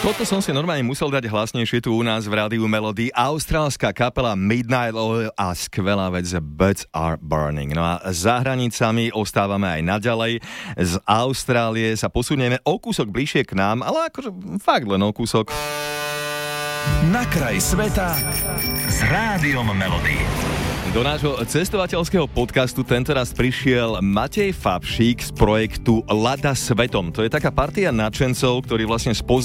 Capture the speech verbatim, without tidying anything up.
Toto som si normálne musel dať hlasnejšie tu u nás v Rádiu Melody. Austrálska kapela Midnight Oil a skvelá vec Birds Are Burning. No a za hranicami ostávame aj naďalej. Z Austrálie sa posunieme o kúsok bližšie k nám, ale akože fakt len o kúsok. Na kraj sveta s Rádiom Melody. Do nášho cestovateľského podcastu tentoraz prišiel Matej Fabšík z projektu Lada svetom. To je taká partia nadšencov, ktorí vlastne spoznajú